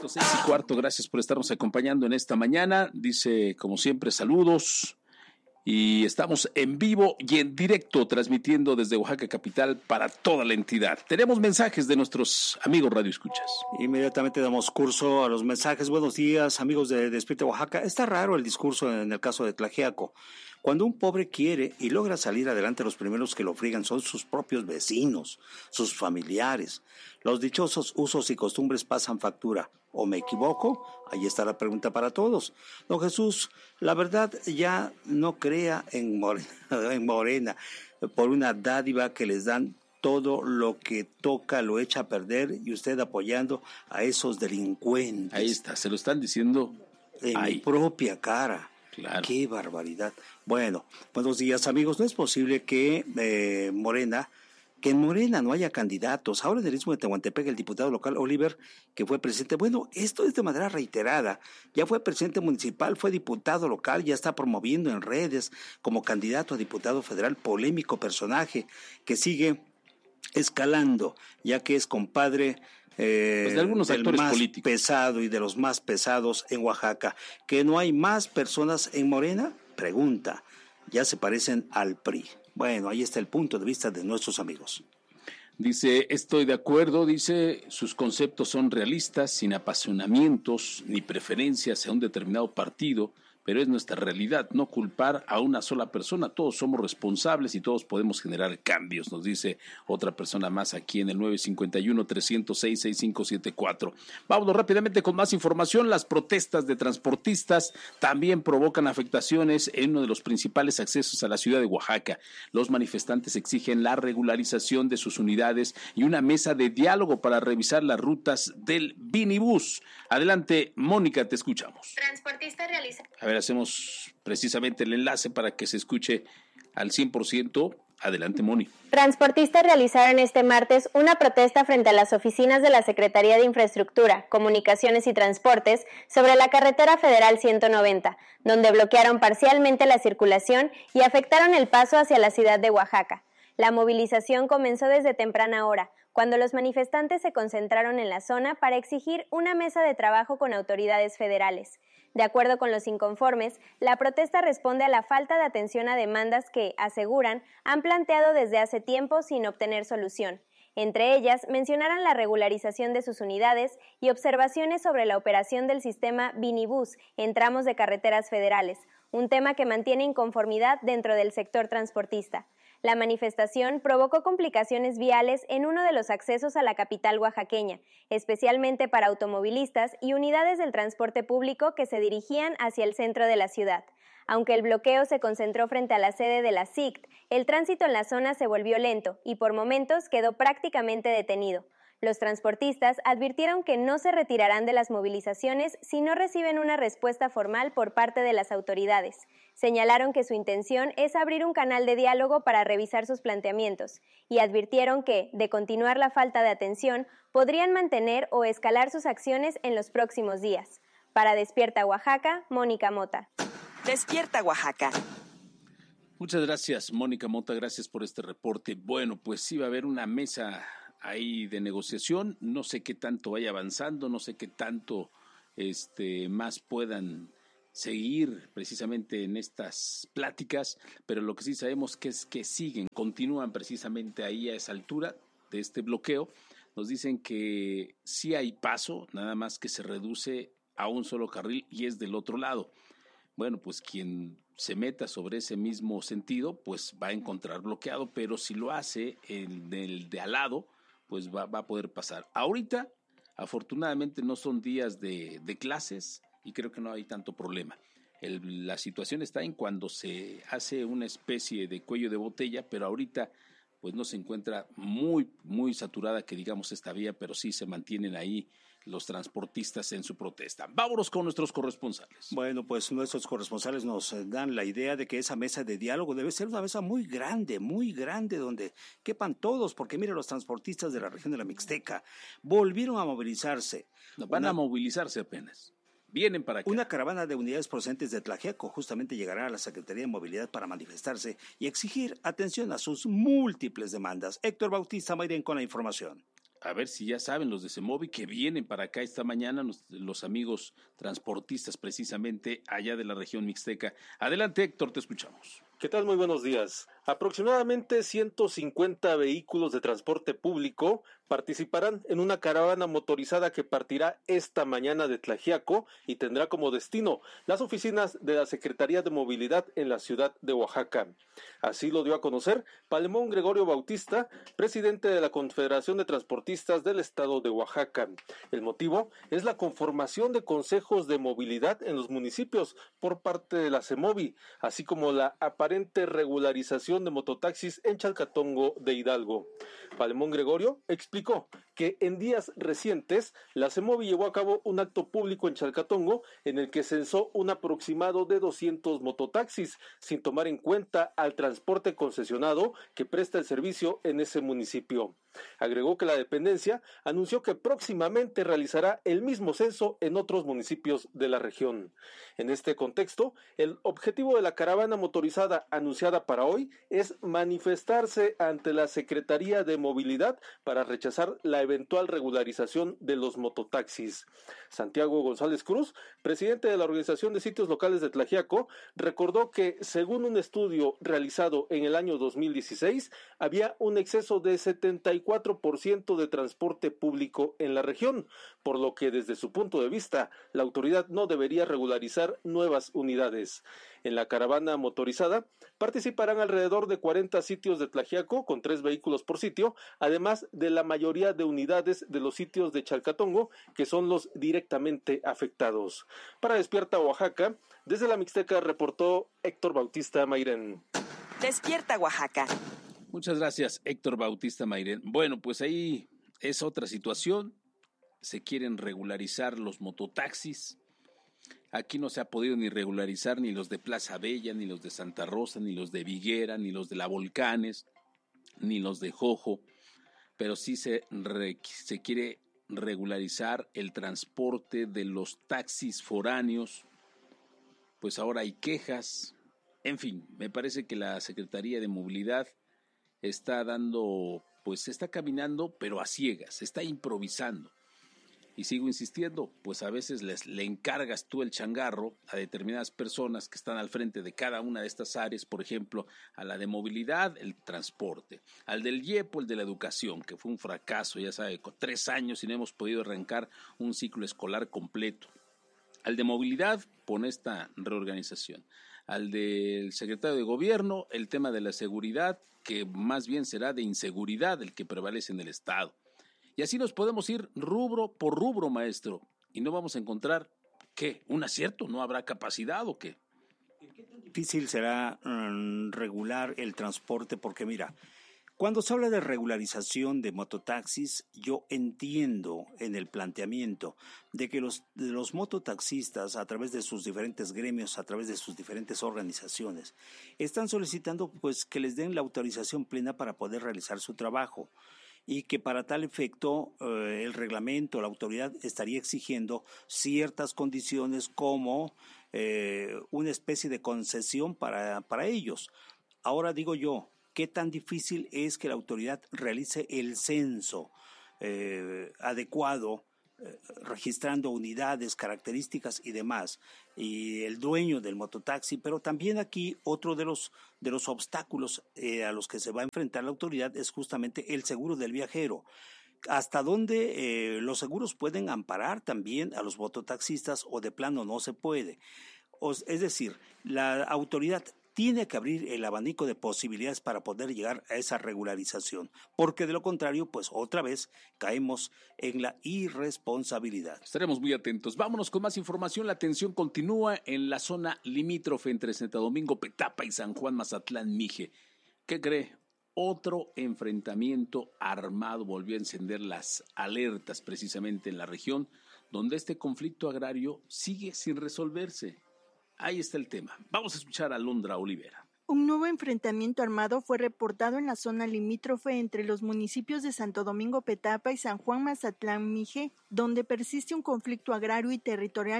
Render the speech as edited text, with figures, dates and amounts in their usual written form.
6:15, gracias por estarnos acompañando en esta mañana. Dice, como siempre, saludos. Y estamos en vivo y en directo, transmitiendo desde Oaxaca capital para toda la entidad. Tenemos mensajes de nuestros amigos radioescuchas. Inmediatamente damos curso a los mensajes. Buenos días, amigos de Despierta Oaxaca. Está raro el discurso en el caso de Tlaxiaco. Cuando un pobre quiere y logra salir adelante, los primeros que lo friegan son sus propios vecinos, sus familiares. Los dichosos usos y costumbres pasan factura. ¿O me equivoco? Ahí está la pregunta para todos. Don Jesús, la verdad ya no crea en Morena por una dádiva que les dan. Todo lo que toca lo echa a perder y usted apoyando a esos delincuentes. Ahí está, se lo están diciendo en mi propia cara. Claro. ¡Qué barbaridad! Bueno, buenos días, amigos. No es posible que en Morena no haya candidatos. Ahora en el Istmo de Tehuantepec, el diputado local Oliver, que fue presidente, bueno, esto es de manera reiterada. Ya fue presidente municipal, fue diputado local, ya está promoviendo en redes como candidato a diputado federal, polémico personaje que sigue escalando, ya que es compadre pues de algunos actores más políticos. Pesado y de los más pesados en Oaxaca. ¿Que no hay más personas en Morena? Pregunta. Ya se parecen al PRI. Bueno, ahí está el punto de vista de nuestros amigos. Dice, estoy de acuerdo, dice, sus conceptos son realistas, sin apasionamientos ni preferencias a un determinado partido, pero es nuestra realidad, no culpar a una sola persona, todos somos responsables y todos podemos generar cambios, nos dice otra persona más aquí en el 951-306-6574. Vámonos rápidamente con más información. Las protestas de transportistas también provocan afectaciones en uno de los principales accesos a la ciudad de Oaxaca. Los manifestantes exigen la regularización de sus unidades y una mesa de diálogo para revisar las rutas del Binibús. Adelante, Mónica, te escuchamos. Transportistas realizan... A ver, hacemos precisamente el enlace para que se escuche al 100%. Adelante, Moni. Transportistas realizaron este martes una protesta frente a las oficinas de la Secretaría de Infraestructura, Comunicaciones y Transportes sobre la carretera federal 190, donde bloquearon parcialmente la circulación y afectaron el paso hacia la ciudad de Oaxaca. La movilización comenzó desde temprana hora, cuando los manifestantes se concentraron en la zona para exigir una mesa de trabajo con autoridades federales. De acuerdo con los inconformes, la protesta responde a la falta de atención a demandas que, aseguran, han planteado desde hace tiempo sin obtener solución. Entre ellas, mencionaron la regularización de sus unidades y observaciones sobre la operación del sistema Binibús en tramos de carreteras federales, un tema que mantiene inconformidad dentro del sector transportista. La manifestación provocó complicaciones viales en uno de los accesos a la capital oaxaqueña, especialmente para automovilistas y unidades del transporte público que se dirigían hacia el centro de la ciudad. Aunque el bloqueo se concentró frente a la sede de la SICT, el tránsito en la zona se volvió lento y por momentos quedó prácticamente detenido. Los transportistas advirtieron que no se retirarán de las movilizaciones si no reciben una respuesta formal por parte de las autoridades. Señalaron que su intención es abrir un canal de diálogo para revisar sus planteamientos y advirtieron que, de continuar la falta de atención, podrían mantener o escalar sus acciones en los próximos días. Para Despierta Oaxaca, Mónica Mota. Despierta Oaxaca. Muchas gracias, Mónica Mota, gracias por este reporte. Bueno, pues sí va a haber una mesa ahí de negociación, no sé qué tanto vaya avanzando, no sé qué tanto más puedan seguir precisamente en estas pláticas, pero lo que sí sabemos que es que continúan precisamente ahí a esa altura de este bloqueo. Nos dicen que sí hay paso, nada más que se reduce a un solo carril y es del otro lado. Bueno, pues quien se meta sobre ese mismo sentido, pues va a encontrar bloqueado, pero si lo hace en el de al lado, pues va a poder pasar. Ahorita, afortunadamente, no son días de clases y creo que no hay tanto problema. La situación está en cuando se hace una especie de cuello de botella, pero ahorita pues no se encuentra muy, muy saturada, que digamos, esta vía, pero sí se mantienen ahí los transportistas en su protesta. Vámonos con nuestros corresponsales. Bueno, pues nuestros corresponsales nos dan la idea de que esa mesa de diálogo debe ser una mesa muy grande, donde quepan todos, porque mire, los transportistas de la región de la Mixteca volvieron a movilizarse. Van a movilizarse apenas. Vienen para acá. Una caravana de unidades procedentes de Tlaxiaco justamente llegará a la Secretaría de Movilidad para manifestarse y exigir atención a sus múltiples demandas. Héctor Bautista Mayrén con la información. a ver si ya saben los de Semovi que vienen para acá esta mañana, los amigos transportistas precisamente allá de la región mixteca. Adelante, Héctor, te escuchamos. ¿Qué tal? Muy buenos días. Aproximadamente 150 vehículos de transporte público participarán en una caravana motorizada que partirá esta mañana de Tlaxiaco y tendrá como destino las oficinas de la Secretaría de Movilidad en la ciudad de Oaxaca. Así lo dio a conocer Palemón Gregorio Bautista, presidente de la Confederación de Transportistas del Estado de Oaxaca. El motivo es la conformación de consejos de movilidad en los municipios por parte de la Semovi, así como la aparente regularización de mototaxis en Chalcatongo de Hidalgo. Palemón Gregorio explicó que en días recientes la Semovi llevó a cabo un acto público en Chalcatongo en el que censó un aproximado de 200 mototaxis, sin tomar en cuenta al transporte concesionado que presta el servicio en ese municipio. Agregó que la dependencia anunció que próximamente realizará el mismo censo en otros municipios de la región. En este contexto, el objetivo de la caravana motorizada anunciada para hoy es manifestarse ante la Secretaría de Movilidad para rechazar la eventual regularización de los mototaxis. Santiago González Cruz, presidente de la Organización de Sitios Locales de Tlaxiaco, recordó que, según un estudio realizado en el año 2016, había un exceso de 74% de transporte público en la región, por lo que desde su punto de vista, la autoridad no debería regularizar nuevas unidades. En la caravana motorizada participarán alrededor de 40 sitios de Tlaxiaco con 3 vehículos por sitio, además de la mayoría de unidades de los sitios de Chalcatongo, que son los directamente afectados. Para Despierta Oaxaca, desde la Mixteca reportó Héctor Bautista Mairén. Despierta Oaxaca. Muchas gracias, Héctor Bautista Mairén. Bueno, pues ahí es otra situación. Se quieren regularizar los mototaxis. Aquí no se ha podido ni regularizar ni los de Plaza Bella, ni los de Santa Rosa, ni los de Viguera, ni los de La Volcanes, ni los de Jojo, pero sí se quiere regularizar el transporte de los taxis foráneos. Pues ahora hay quejas. En fin, me parece que la Secretaría de Movilidad está caminando, pero a ciegas, está improvisando. Y sigo insistiendo, pues a veces le encargas tú el changarro a determinadas personas que están al frente de cada una de estas áreas, por ejemplo, a la de movilidad, el transporte, al del IEPO, el de la educación, que fue un fracaso, ya sabe, con 3 años y no hemos podido arrancar un ciclo escolar completo. Al de movilidad, pone esta reorganización. Al del secretario de gobierno, el tema de la seguridad, que más bien será de inseguridad el que prevalece en el Estado. Y así nos podemos ir rubro por rubro, maestro, y no vamos a encontrar, ¿qué? ¿Un acierto? ¿No habrá capacidad o qué? ¿Qué tan difícil será regular el transporte? Porque mira, cuando se habla de regularización de mototaxis, yo entiendo en el planteamiento de que los mototaxistas, a través de sus diferentes gremios, a través de sus diferentes organizaciones, están solicitando pues que les den la autorización plena para poder realizar su trabajo. Y que para tal efecto el reglamento, la autoridad estaría exigiendo ciertas condiciones como una especie de concesión para ellos. Ahora digo yo, ¿qué tan difícil es que la autoridad realice el censo adecuado, registrando unidades, características y demás, y el dueño del mototaxi? Pero también aquí otro de los obstáculos a los que se va a enfrentar la autoridad es justamente el seguro del viajero. ¿Hasta dónde los seguros pueden amparar también a los mototaxistas o de plano no se puede? Es decir, la autoridad tiene que abrir el abanico de posibilidades para poder llegar a esa regularización, porque de lo contrario, pues otra vez caemos en la irresponsabilidad. Estaremos muy atentos. Vámonos con más información. La tensión continúa en la zona limítrofe entre Santo Domingo, Petapa y San Juan Mazatlán, Mije. ¿Qué cree? Otro enfrentamiento armado volvió a encender las alertas precisamente en la región, donde este conflicto agrario sigue sin resolverse. Ahí está el tema. Vamos a escuchar a Alondra Olivera. Un nuevo enfrentamiento armado fue reportado en la zona limítrofe entre los municipios de Santo Domingo Petapa y San Juan Mazatlán Mije, donde persiste un conflicto agrario y territorial